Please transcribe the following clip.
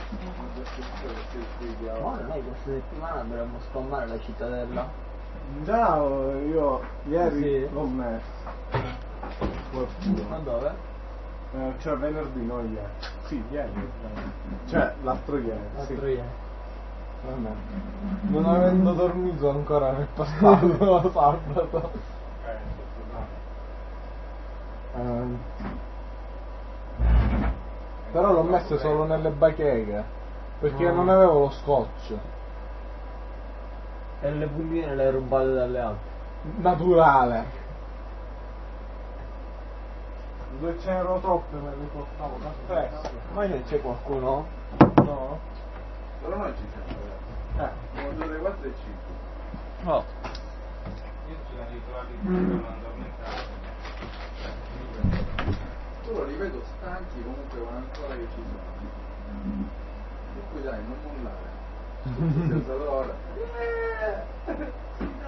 Ma noi questa settimana dovremmo scommare la cittadella. Già io ieri Sì. l'ho messo. Qualcuno. Ma dove? Cioè venerdì, no ieri. Sì, ieri. Cioè l'altro ieri. L'altro Sì. ieri. Vabbè. Non avendo dormito ancora nel passato sabato. Però l'ho messo solo nelle bacheche perché non avevo lo scotch E le pulline le hai rubate dalle altre. naturale. Dove c'erano troppe me le portavo da presto. Ma non c'è qualcuno? No? Però noi ci siamo. Sono già le 4 e 5. Oh. Io ci sono ritrovati per addormentare. Loro li vedo stanchi comunque ma ancora che ci sono. E poi dai, non mollare. Si è alzato ora.